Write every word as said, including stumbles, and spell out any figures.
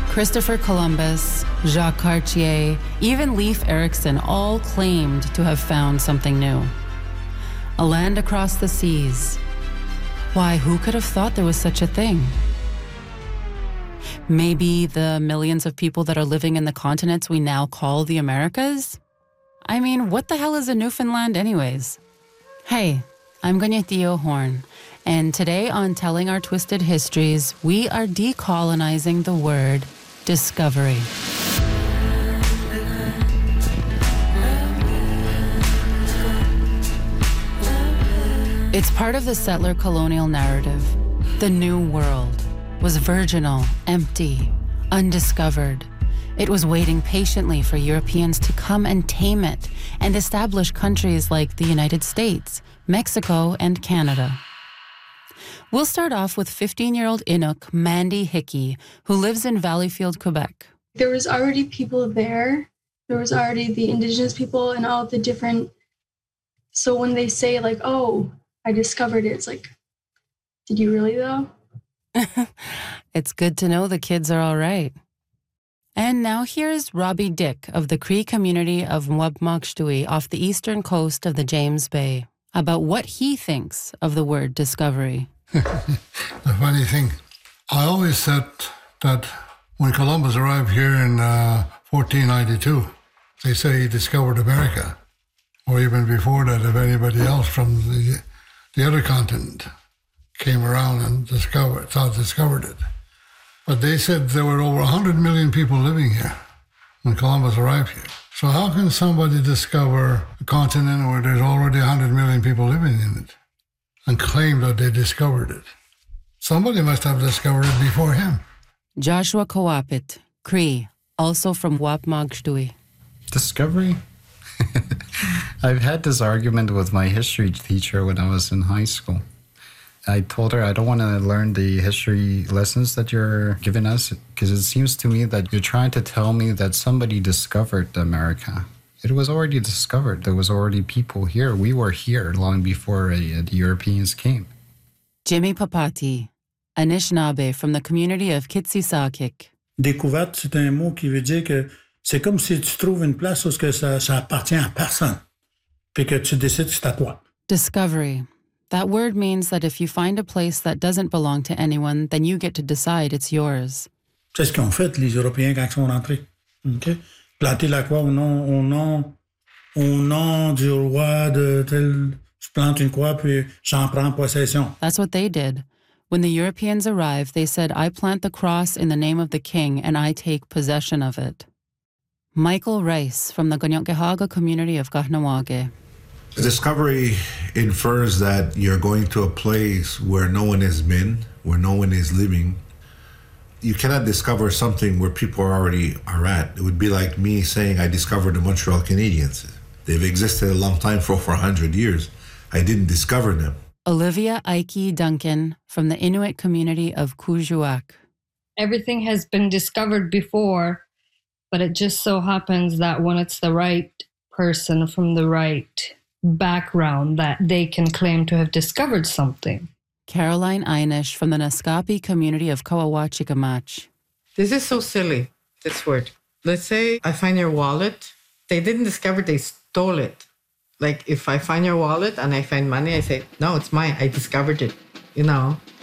Christopher Columbus, Jacques Cartier, even Leif Erikson all claimed to have found something new. A land across the seas. Why, who could have thought there was such a thing? Maybe the millions of people that are living in the continents we now call the Americas? I mean, what the hell is a Newfoundland anyways? Hey, I'm Gonyetillo Horn, and today on Telling Our Twisted Histories, we are decolonizing the word discovery. It's part of the settler colonial narrative. The New World was virginal, empty, undiscovered. It was waiting patiently for Europeans to come and tame it and establish countries like the United States, Mexico, and Canada. We'll start off with fifteen-year-old Inuk Mandy Hickey, who lives in Valleyfield, Quebec. There was already people there. There was already the Indigenous people and all the different... So when they say like, oh, I discovered it, it's like, did you really though? It's good to know the kids are all right. And now here's Robbie Dick of the Cree community of Mwabmakshtui off the eastern coast of the James Bay about what he thinks of the word discovery. The funny thing, I always said that when Columbus arrived here in uh, fourteen ninety-two, they say he discovered America, or even before that, if anybody else from the, the other continent came around and discovered, thought discovered it. But they said there were over one hundred million people living here when Columbus arrived here. So how can somebody discover a continent where there's already one hundred million people living in it and claim that they discovered it? Somebody must have discovered it before him. Joshua Kawapit, Cree, also from Wapmagshtui. Discovery? I've had this argument with my history teacher when I was in high school. I told her I don't want to learn the history lessons that you're giving us because it seems to me that you're trying to tell me that somebody discovered America. It was already discovered. There was already people here. We were here long before uh, the Europeans came. Jimmy Papati, Anishinaabe from the community of Kitsisakik. Découverte, c'est un mot qui veut dire que c'est comme si tu trouves une place où ça, ça appartient à personne, puis que tu décides que c'est à toi. Discovery. That word means that if you find a place that doesn't belong to anyone, then you get to decide it's yours. C'est ce qu'ont fait les Européens quand ils sont rentrés. Okay? Planter la croix au nom, au nom, au nom du roi de tel... Je plante une croix, puis j'en prends possession. That's what they did. When the Europeans arrived, they said, I plant the cross in the name of the king, and I take possession of it. Michael Rice from the Gonyokgehaga community of Kahnawake. Discovery infers that you're going to a place where no one has been, where no one is living. You cannot discover something where people already are at. It would be like me saying I discovered the Montreal Canadiens. They've existed a long time, for over one hundred years. I didn't discover them. Olivia Ike Duncan from the Inuit community of Kuujjuaq. Everything has been discovered before, but it just so happens that when it's the right person from the right background that they can claim to have discovered something. Caroline Einish from the Naskapi community of Kawawachikamaach. This is so silly, this word. Let's say I find your wallet. They didn't discover, they stole it. Like if I find your wallet and I find money, I say, no, it's mine. I discovered it. You know,